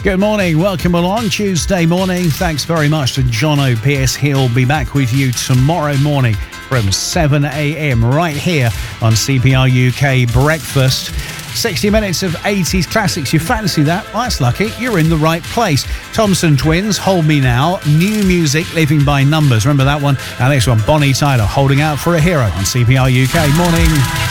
Good morning, welcome along Tuesday morning. Thanks very much to John O'Pearce. He'll be back with you tomorrow morning from 7 a.m. right here on CPR UK Breakfast. 60 minutes of 80s classics. You fancy that? Well, that's lucky. You're in the right place. Thompson Twins, Hold Me Now. New music, Living by Numbers. Remember that one? And this one, Bonnie Tyler, Holding Out for a Hero on CPR UK. Morning.